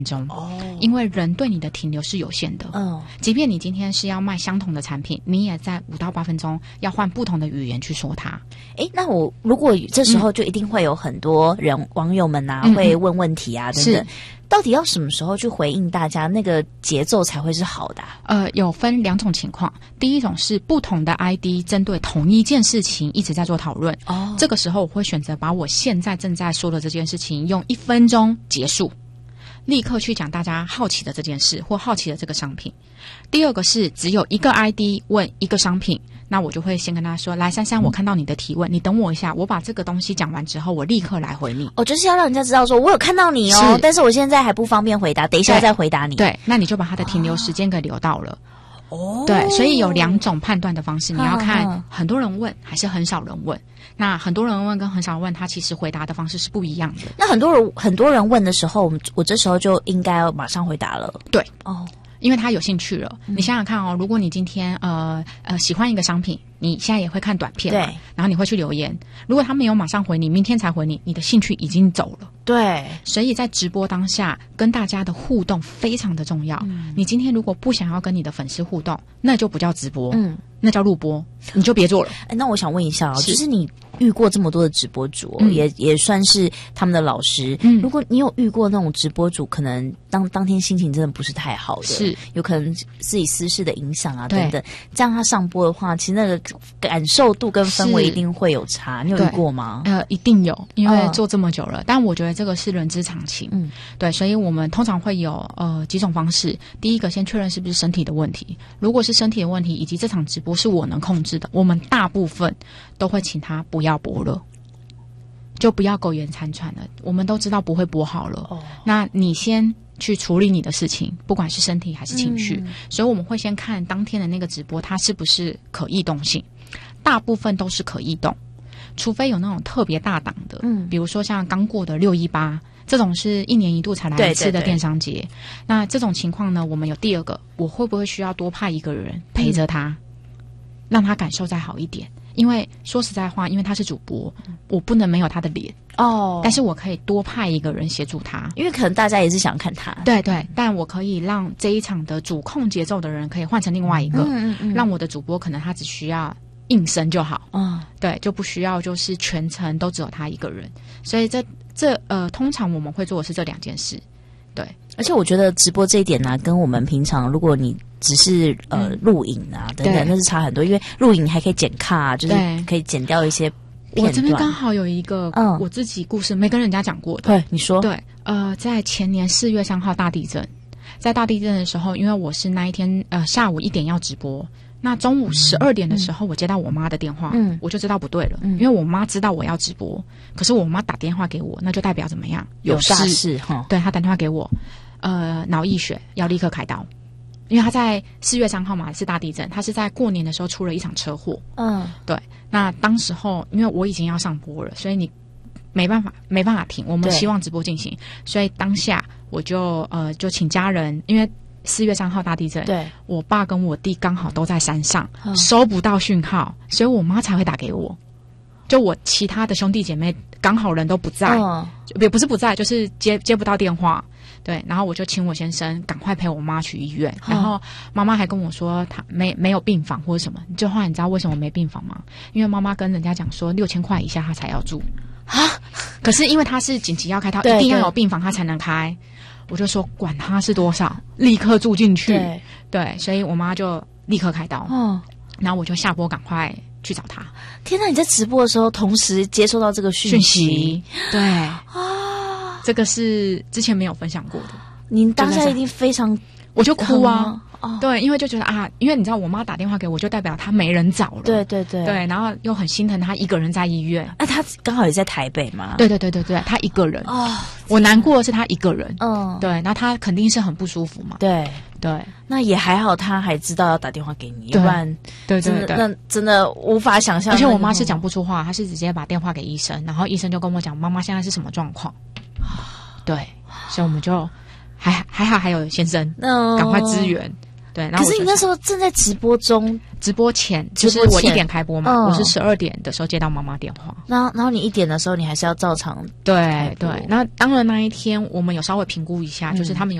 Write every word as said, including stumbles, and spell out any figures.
钟哦，因为人对你的停留是有限的。嗯，即便你今天是要卖相同的产品，你也在五到八分钟要换不同的语言去说它。 诶，那我如果这时候就一定会有很多人、嗯、网友们啊会问问题啊等等，到底要什么时候去回应大家，那个节奏才会是好的啊？ 呃，有分两种情况。第一种是不同的 I D 针对同一件事情一直在做讨论，哦，这个时候我会选择把我现在正在说的这件事情用一分钟结束，立刻去讲大家好奇的这件事或好奇的这个商品。第二个是只有一个 I D 问一个商品，那我就会先跟他说，来珊珊，我看到你的提问，你等我一下，我把这个东西讲完之后我立刻来回你。 哦，就是要让人家知道说我有看到你哦，但是我现在还不方便回答，等一下再回答你。 对，那你就把他的停留时间给留到了。哦，对，所以有两种判断的方式，你要看很多人问还是很少人问。那很多人问跟很少人问，他其实回答的方式是不一样的。 那很多人很多人问的时候，我们我这时候就应该要马上回答了。 对，哦，因为他有兴趣了。嗯、你想想看哦，如果你今天呃呃喜欢一个商品，你现在也会看短片嘛，对，然后你会去留言。如果他没有马上回你，明天才回你，你的兴趣已经走了。 对， 所以在直播当下跟大家的互动非常的重要。嗯、你今天如果不想要跟你的粉丝互动，那就不叫直播，嗯，那叫录播，你就别做了。 哎，那我想问一下哦，就是你遇过这么多的直播主、哦嗯，也也算是他们的老师。嗯，如果你有遇过那种直播主，可能当当天心情真的不是太好的， 是有可能自己私事的影响啊等等，这样他上播的话，其实那个感受度跟氛围一定会有差。你有遇过吗？ 呃，一定有，因为做这么久了。呃、但我觉得这个是人之常情。嗯，对，所以我们通常会有呃几种方式。第一个，先确认是不是身体的问题。如果是身体的问题，以及这场直播是我能控制的，我们大部分都会请他不要播了，就不要苟延残喘了。我们都知道不会播好了，哦、那你先去处理你的事情，不管是身体还是情绪。嗯、所以我们会先看当天的那个直播，它是不是可易动性。大部分都是可易动，除非有那种特别大档的，嗯，比如说像刚过的六一八这种是一年一度才来一次的电商节。对对对，那这种情况呢，我们有第二个，我会不会需要多派一个人陪着他，嗯、让他感受再好一点？因为说实在话，因为他是主播，我不能没有他的脸哦，但是我可以多派一个人协助他， 因为可能大家也是想看他。 对对，但我可以让这一场的主控节奏的人可以换成另外一个，嗯嗯嗯，让我的主播可能他只需要应声就好，嗯，对，就不需要就是全程都只有他一个人。所以这这呃，通常我们会做的是这两件事。对， 而且我觉得直播这一点呢、啊，跟我们平常如果你只是呃录影啊、嗯、等等，那是差很多。因为录影你还可以剪卡、啊，就是可以剪掉一些片段。 我这边刚好有一个嗯我自己故事没跟人家讲过的， 对，你说。 对，呃，在前年四月三号大地震，在大地震的时候，因为我是那一天呃下午一点要直播。那中午十二点的时候，我接到我妈的电话，嗯，我就知道不对了，嗯，因为我妈知道我要直播，可是我妈打电话给我，那就代表怎么样？ 有大事哈。 对，她打电话给我，呃，脑溢血，要立刻开刀，因为她在四月三号嘛是大地震，她是在过年的时候出了一场车祸，嗯，对。那当时候因为我已经要上播了，所以你没办法没办法停，我们希望直播进行，所以当下我就呃就请家人，因为四月三号大地震，对，我爸跟我弟刚好都在山上，嗯、收不到讯号，所以我妈才会打给我。就我其他的兄弟姐妹刚好人都不在，嗯、也不是不在，就是接接不到电话。对，然后我就请我先生赶快陪我妈去医院，嗯、然后妈妈还跟我说她没没有病房或者什么。就后来你知道为什么没病房吗？因为妈妈跟人家讲说六千块以下她才要住啊，可是因为她是紧急要开刀，一定要有病房她才能开。我就说管他是多少，立刻住进去。对，对，所以我妈就立刻开刀。哦，然后我就下播赶快去找她。 天哪！你在直播的时候同时接收到这个讯息， 讯息对啊，这个是之前没有分享过的。 您当下一定非常， 我就哭啊。哦、对，因为就觉得啊，因为你知道我妈打电话给我，就代表她没人找了。 对对对， 对，然后又很心疼她一个人在医院。 那、啊、她刚好也在台北嘛？ 对对对对对，她一个人。哦，我难过的是她一个人。嗯，对，那她肯定是很不舒服嘛。 对对， 那也还好，她还知道要打电话给你，要不然对对对， 那真的无法想象。 而且我妈是讲不出话，她是直接把电话给医生，然后医生就跟我讲妈妈现在是什么状况。对，所以我们就还还好，还有先生，赶快支援。 对，然后可是你那时候正在直播中， 直播前就是我一点开播嘛，嗯、我是十二点的时候接到妈妈电话， 然后然后你一点的时候，你还是要照常对对。那当然那一天我们有稍微评估一下，嗯、就是他们有。